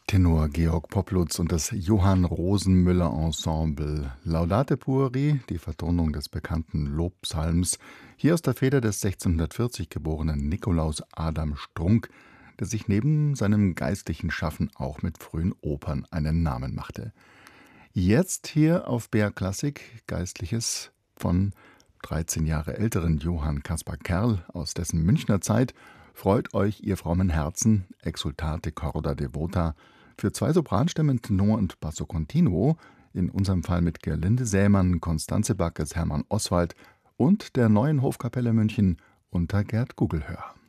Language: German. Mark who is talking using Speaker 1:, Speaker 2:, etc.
Speaker 1: Tenor Georg Poplutz und das Johann Rosenmüller Ensemble. Laudate pueri, die Vertonung des bekannten Lobpsalms, hier aus der Feder des 1640 geborenen Nikolaus Adam Strunk, der sich neben seinem geistlichen Schaffen auch mit frühen Opern einen Namen machte. Jetzt hier auf BR Klassik Geistliches von 13 Jahre älteren Johann Caspar Kerl aus dessen Münchner Zeit. Freut euch, ihr frommen Herzen, exultate corda devota, für zwei Sopranstimmen, Tenor und Basso continuo, in unserem Fall mit Gerlinde Sämann, Constanze Backes, Hermann Oswald und der Neuen Hofkapelle München unter Gerd Gugelhör.